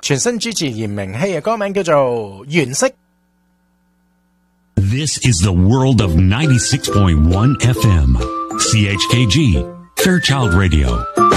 全新主持嚴明熙嘅歌名叫做《原色》。 This is the world of 96.1 FM. CHKG, Fairchild Radio.